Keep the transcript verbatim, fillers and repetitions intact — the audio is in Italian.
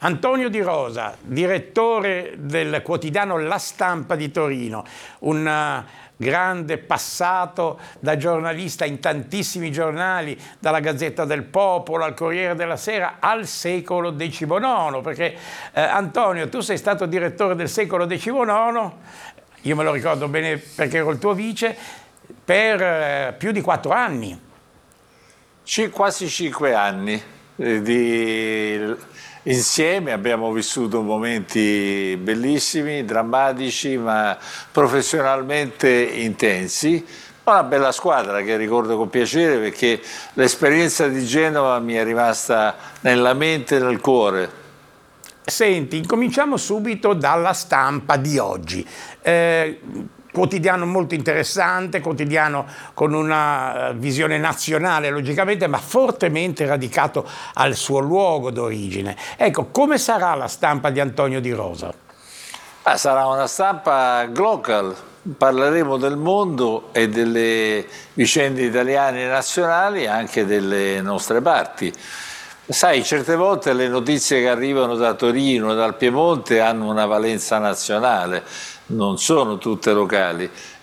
Antonio Di Rosa, direttore del quotidiano La Stampa di Torino, un uh, grande passato da giornalista in tantissimi giornali, dalla Gazzetta del Popolo al Corriere della Sera al Secolo diciannove, perché eh, Antonio, tu sei stato direttore del Secolo diciannove, io me lo ricordo bene perché ero il tuo vice, per eh, più di quattro anni. C- quasi cinque anni eh, di... Insieme abbiamo vissuto momenti bellissimi, drammatici, ma professionalmente intensi. Una bella squadra che ricordo con piacere perché l'esperienza di Genova mi è rimasta nella mente e nel cuore. Senti, incominciamo subito dalla Stampa di oggi. Eh, Quotidiano molto interessante, quotidiano con una visione nazionale logicamente, ma fortemente radicato al suo luogo d'origine. Ecco, come sarà la stampa di Antonio Di Rosa? Ah, sarà una stampa global, parleremo del mondo e delle vicende italiane e nazionali, anche delle nostre parti. Sai, certe volte le notizie che arrivano da Torino, dal Piemonte, hanno una valenza nazionale, non sono tutte locali.